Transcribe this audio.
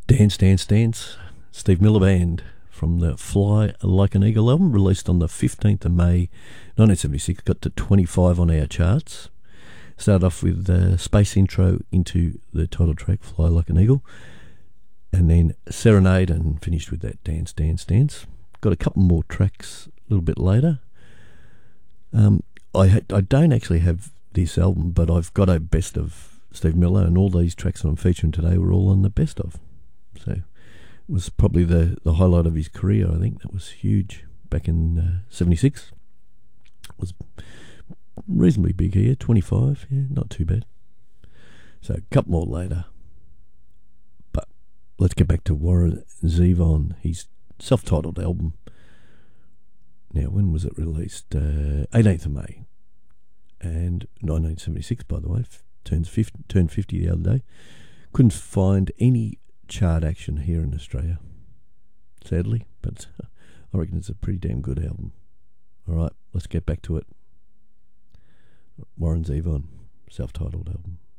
Dance, Dance, Dance, Steve Miller Band from the Fly Like an Eagle album, released on the 15th of May 1976, got to 25 on our charts. Started off with the space intro into the title track, Fly Like an Eagle, and then Serenade, and finished with that Dance, Dance, Dance. Got a couple more tracks a little bit later. I don't actually have this album, but I've got a best of Steve Miller, and all these tracks that I'm featuring today were all on the best of. So it was probably the highlight of his career, I think. That was huge back in 76. It was reasonably big here, 25, yeah, not too bad. So a couple more later. But let's get back to Warren Zevon, his self-titled album. Now, when was it released? 18th of May. And 1976, by the way, turned 50 the other day. Couldn't find any chart action here in Australia, sadly, but I reckon it's a pretty damn good album. Alright, let's get back to it. Warren Zevon, self-titled album.